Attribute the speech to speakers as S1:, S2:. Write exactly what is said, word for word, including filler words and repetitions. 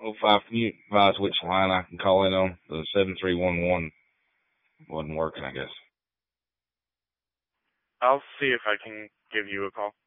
S1: oh five, can you advise which line I can call in on? The seven three one one wasn't working, I guess.
S2: I'll see if I can give you a call.